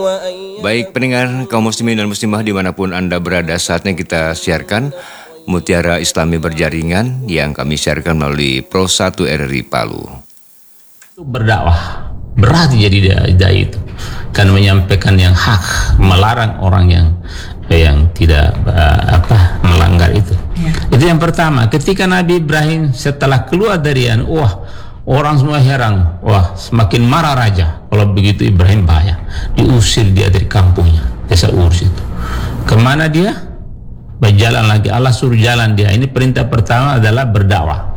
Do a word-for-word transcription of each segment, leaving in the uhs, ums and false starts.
Baik pendengar kaum muslimin dan muslimah dimanapun Anda berada, saatnya kita siarkan Mutiara Islami Berjaringan yang kami siarkan melalui Pro satu R R I Palu. Berdakwah berat jadi dai itu, kan menyampaikan yang hak, melarang orang yang yang tidak uh, apa melanggar itu. Ya. Itu yang pertama. Ketika Nabi Ibrahim setelah keluar dari an, wah orang semua heran, wah semakin marah raja. Kalau begitu Ibrahim bahaya, diusir dia dari kampungnya, desa Ur itu. Kemana dia? Berjalan lagi, Allah suruh jalan dia. Ini perintah pertama adalah berdakwah.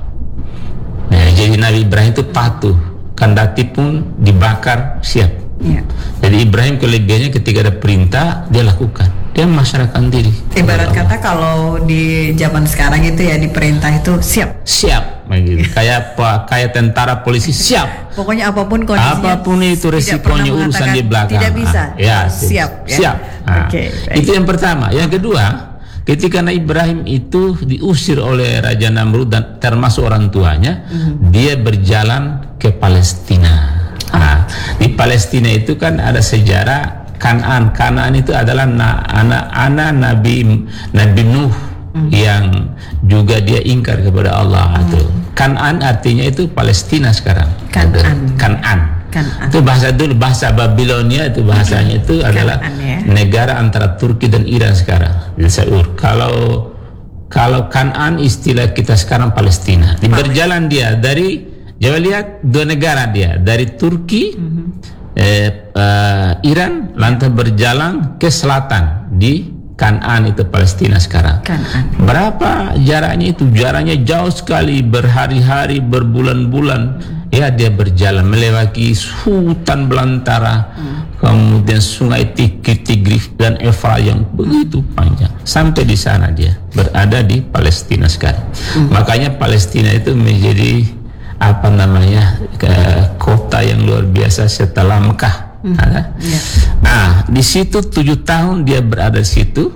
Nah, jadi Nabi Ibrahim itu patuh, kendati pun dibakar siap. Ya. Jadi Ibrahim kelebihannya ketika ada perintah dia lakukan, dia memasrahkan diri. Ibarat kata kalau di zaman sekarang itu ya diperintah itu siap. Siap, begitu. Kayak apa? Kayak tentara polisi siap. Pokoknya apapun kondisinya. Apapun itu resikonya urusan di belakang. Tidak bisa. Ah, ya, siap. Ya? Siap. Nah, Oke. Okay, itu yang pertama. Yang kedua, ketika Nabi Ibrahim itu diusir oleh Raja Namrud dan termasuk orang tuanya, mm-hmm. dia berjalan ke Palestina. Nah, di Palestina itu kan ada sejarah Kan'an. Kan'an itu adalah anak-anak Nabi Nabi Nuh hmm. yang juga dia ingkar kepada Allah. Itu hmm. Kan'an artinya itu Palestina sekarang. Kan'an. Kan'an. Kan'an. Itu bahasa dulu, bahasa Babilonia itu bahasanya itu adalah ya? negara antara Turki dan Iran sekarang. Di Saur. Kalau kalau Kan'an istilah kita sekarang Palestina. Di berjalan dia dari Coba lihat dua negara dia, dari Turki, mm-hmm. eh, uh, Iran, lantas berjalan ke selatan di Kan'an itu Palestina sekarang. Kan'an. Berapa jaraknya itu? Jaraknya jauh sekali, berhari-hari, berbulan-bulan. Mm-hmm. Ya dia berjalan melewati hutan belantara, mm-hmm. kemudian sungai Tigris dan Efrat yang begitu panjang. Sampai di sana dia berada di Palestina sekarang. Mm-hmm. Makanya Palestina itu menjadi apa namanya ke kota yang luar biasa setelah Mekah. Mm-hmm. Nah, yeah. nah di situ tujuh tahun dia berada di situ.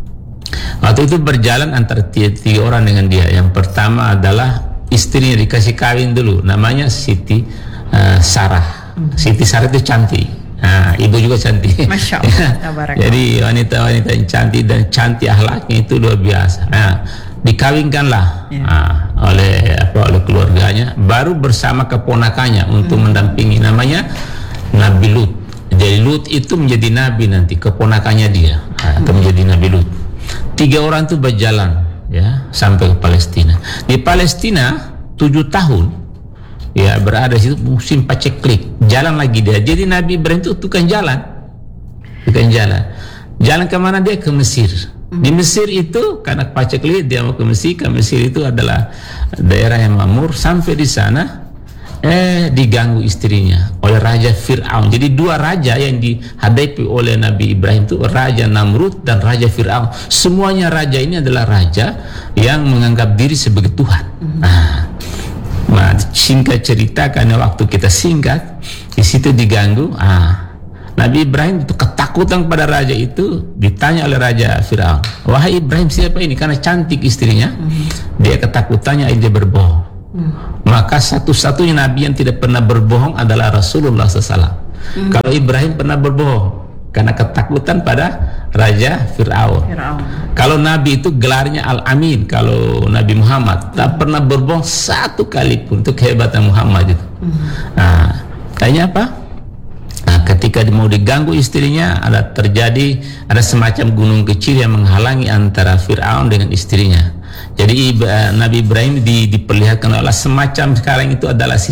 Waktu itu berjalan antara tiga, tiga orang dengan dia. Yang pertama adalah istrinya dikasih kawin dulu, namanya Siti uh, Sarah. Mm-hmm. Siti Sarah itu cantik. Nah, ibu juga cantik. Masya Allah. Jadi wanita-wanita yang cantik dan cantik akhlaknya itu luar biasa. Nah, dikawinkanlah ya. nah, oleh apa oleh keluarganya, baru bersama keponakannya untuk hmm. mendampingi, namanya Nabi Lut. Jadi Lut itu menjadi nabi nanti, keponakannya dia nah, itu menjadi Nabi Lut. Tiga orang itu berjalan ya sampai ke Palestina. Di Palestina tujuh tahun ya berada di situ musim paceklik, jalan lagi dia. Jadi Nabi Ibrahim itu tukang jalan, tukang jalan. Jalan kemana dia? Ke Mesir. Di Mesir itu karena paceklik dia mau ke Mesir. Ke Mesir itu adalah daerah yang makmur. Sampai di sana eh diganggu istrinya oleh Raja Fir'aun. Jadi dua raja yang dihadapi oleh Nabi Ibrahim itu Raja Namrud dan Raja Fir'aun. Semuanya raja ini adalah raja yang menganggap diri sebagai Tuhan. Nah, nah singkat cerita karena waktu kita singkat, di situ diganggu. Ah, Nabi Ibrahim itu ketakutan pada raja itu, ditanya oleh Raja Fir'aun, wahai Ibrahim, siapa ini? Karena cantik istrinya, mm-hmm. dia ketakutannya dia berbohong. Mm. Maka satu-satunya Nabi yang tidak pernah berbohong adalah Rasulullah shallallahu alaihi wasallam. Mm. Kalau Ibrahim pernah berbohong karena ketakutan pada Raja Fir'aun. Fir'aun. Kalau Nabi itu gelarnya Al-Amin. Kalau Nabi Muhammad mm. tak pernah berbohong satu kali pun. Itu kehebatan Muhammad itu. Mm. Nah, tanya apa? Nah, ketika mau diganggu istrinya, ada terjadi ada semacam gunung kecil yang menghalangi antara Fir'aun dengan istrinya. Jadi Nabi Ibrahim di, diperlihatkan oleh semacam sekarang itu adalah